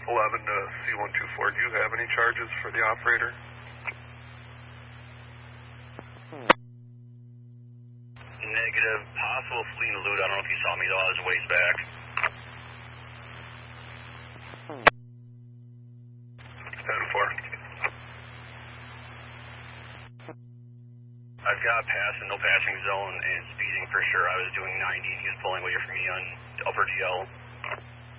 11 to C124, do you have any charges for the operator? Negative. Possible fleeing loot. I don't know if you saw me though. I was ways back. 10-4. I've got pass and no passing zone and speeding for sure. I was doing 90 and he was pulling away from me on upper GL.